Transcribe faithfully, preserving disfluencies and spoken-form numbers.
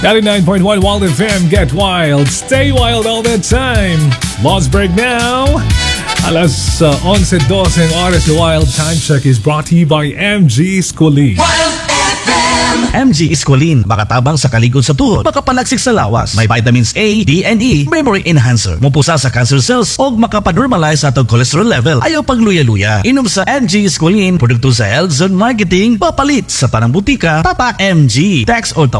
ninety-nine point one Wild F M, get wild, stay wild all the time. Lost break now. Alas uh, onse twelve ang oras sa Wild Time Check is brought to you by M G Escuelin. Wild F M. M G Escuelin, makatabang sa kaligod sa tuhod, makapalaksik sa lawas, may vitamins A, D, and E, memory enhancer, mupusa sa cancer cells, o makapanormalize sa atong cholesterol level. Ayaw pagluya-luya. Inom sa M G Escuelin, produkto sa Health Zone Marketing, papalit sa panambutika, tatak M G. Text or